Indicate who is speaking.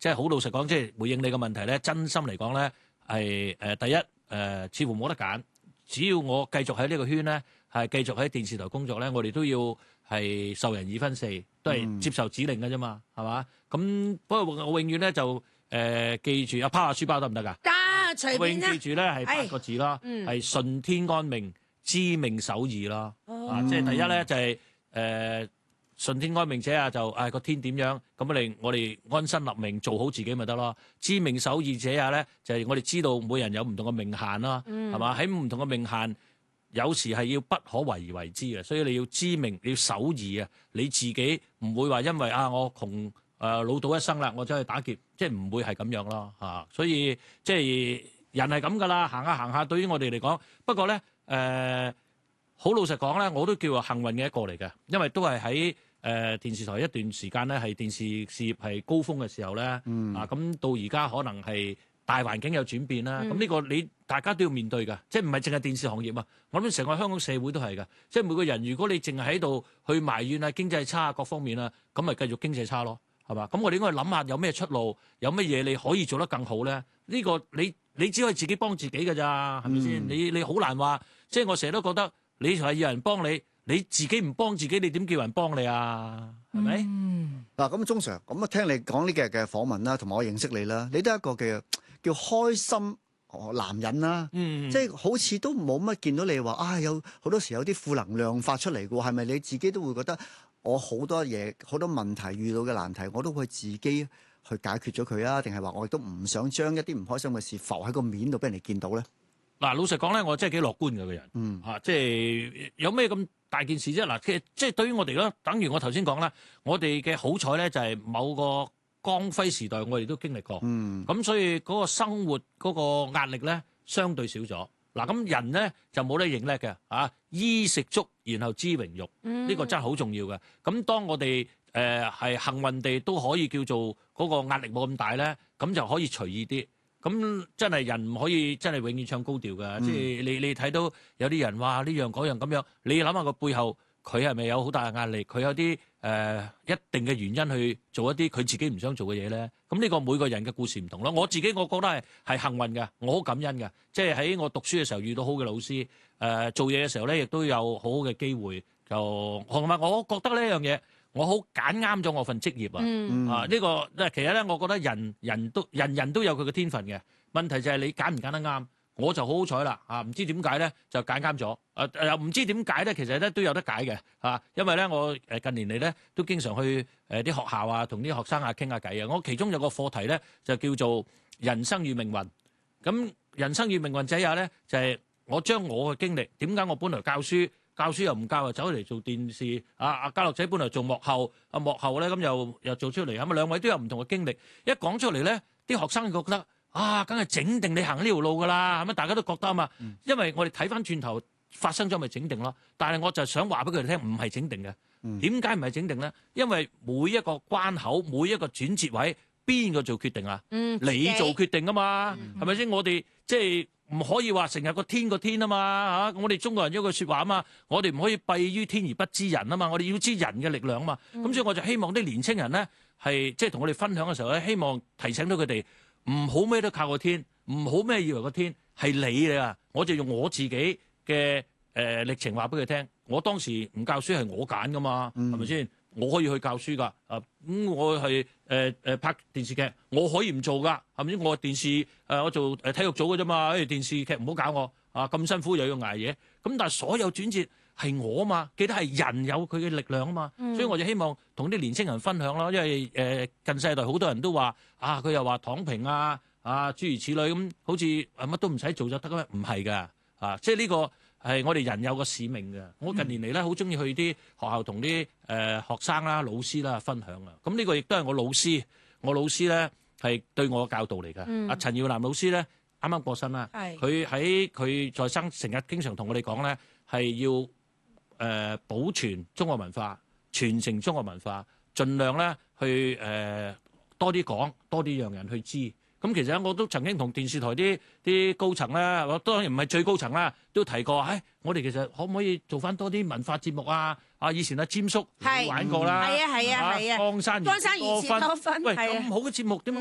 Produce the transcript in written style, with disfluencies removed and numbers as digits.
Speaker 1: 即係好老實講，即係回應你嘅問題咧，真心嚟講咧係第一似乎冇得揀。只要我繼續喺呢個圈咧，係繼續喺電視台工作咧，我哋都要係受人二分四，都係接受指令嘅啫嘛，係嘛？咁不過我永遠咧就記住，拋下書包得唔得㗎？
Speaker 2: 得，隨便啦。
Speaker 1: 永記住咧係8個字啦，係順天安命，知命守義啦。即係第一咧就係順天安命者啊，就個天點樣，咁我哋安身立命，做好自己咪得咯。知命守義者啊咧，就係我哋知道每人有唔同嘅命限啦，係嘛？喺唔同嘅命限，有時係要不可為而為之嘅，所以你要知命，你要守義啊！你自己唔會話因為我窮老到一生啦，我走去打劫，即係唔會係咁樣咯嚇。所以即係人係咁噶啦，行下行下，對於我哋嚟講，不過咧好老實講咧，我都叫做幸運嘅一個嚟嘅，因為都係喺電視台一段時間咧，係電視事業係高峰嘅時候咧，咁到而家可能係大環境有轉變啦。咁呢個大家都要面對㗎，即係唔係淨係電視行業啊？我諗成個香港社會都係㗎，即係每個人如果你淨係喺度去埋怨啊經濟差啊各方面啊，咁咪繼續經濟差咯，係嘛？咁我哋應該諗下有咩出路，有乜嘢你可以做得更好咧？呢個你只可以自己幫自己㗎咋，係咪先？你好難話，即係我成日都覺得你係要人幫你。你自己唔幫自己，你點叫人幫你啊？係咪？
Speaker 3: 嗱，咁鐘 Sir，咁聽你講呢幾日嘅訪問啦，同埋我認識你啦，你都係一個嘅叫開心男人啦。即係好似都冇乜見到你話有好多時有啲負能量發出嚟嘅喎，係咪你自己都會覺得我好多嘢好多問題遇到嘅難題，我都會自己去解決咗佢啊？定係話我亦都唔想將一啲唔開心嘅事浮喺個面度俾人哋見到咧？
Speaker 1: 嗱，老實講咧，我真係幾樂觀嘅個人。即係有咩咁大件事啫？嗱，其實即係對於我哋咯，等於我頭先講啦，我哋嘅好彩咧就係某個光輝時代，我哋都經歷過。咁所以嗰個生活嗰個壓力咧，相對少咗。嗱，咁人咧就冇得認叻嘅衣食足，然後知榮辱，呢個真係好重要嘅。咁當我哋係幸運地都可以叫做嗰個壓力冇咁大咧，咁就可以隨意啲。咁真係人唔可以真係永遠唱高調㗎，即係你睇到有啲人話呢樣嗰樣咁樣，你諗下個背後佢係咪有好大嘅壓力？佢有啲一定嘅原因去做一啲佢自己唔想做嘅嘢咧？咁呢個每個人嘅故事唔同咯。我自己我覺得係幸運嘅，我好感恩嘅，即係喺我讀書嘅時候遇到好嘅老師，做嘢嘅時候咧亦都有好好嘅機會，同埋我覺得呢樣嘢。我好揀啱咗我份職業呢個其實咧，我覺得人人都有佢嘅天分嘅。問題就係你揀唔揀得啱。我就好好彩啦唔知點解咧就揀啱咗。又唔知點解咧，其實咧都有得解嘅因為咧我近年嚟咧都經常去啲學校啊，同啲學生傾下偈啊。我其中有個課題咧就叫做人生與命運。咁人生與命運仔下咧就係我將我嘅經歷，點解我本來教書又唔教，走嚟做電視。家樂仔本來做幕後，幕後咧咁又做出嚟。咁兩位都有唔同嘅經歷。一講出嚟咧，啲學生覺得梗係整定你行呢條路㗎啦。咁大家都覺得啊嘛。因為我哋睇翻轉頭發生咗咪整定咯。但係我就想話俾佢哋聽，唔係整定嘅。點解唔係整定咧？因為每一個關口，每一個轉折位，邊個做決定啊？你做決定啊嘛，係咪先？我哋即係。唔可以話成日個天啊嘛我哋中國人有句説話啊嘛，我哋唔可以蔽於天而不知人啊嘛，我哋要知人嘅力量啊嘛。咁所以我就希望啲年青人咧係即係同我哋分享嘅時候咧，希望提醒到佢哋唔好咩都靠個天，唔好咩以為個天係你啊。我就用我自己嘅歷程話俾佢聽，我當時唔教書係我揀噶嘛，係咪先？我可以去教書㗎，我係拍電視劇，我可以唔做㗎，係咪先？我電視我做體育組嘅啫嘛，電視劇唔好搞我咁辛苦又要捱夜。咁但係所有轉折係我啊嘛，記得係人有佢嘅力量啊嘛，所以我就希望同啲年青人分享咯。因為近世代好多人都話佢又話躺平諸如此類咁，好似乜都唔使做就得咩？唔係㗎即係呢個。係我哋人有個使命嘅。我近年嚟咧好中意去啲學校同啲學生啦、老師啦分享啊。咁呢個亦都係我老師咧係對我嘅教導嚟㗎。陳耀南老師咧啱啱過身啦，佢在生成日經常同我哋講咧係要保存中國文化、傳承中國文化，盡量咧去多啲講，多啲讓人去知。咁其實我都曾經同電視台啲高層啦，當然唔係最高層啦，都提過，我哋其實可唔可以做翻多啲文化節目啊？以前詹叔玩過啦，
Speaker 2: 係啊，
Speaker 1: 江山如此多分，喂咁好嘅節目點解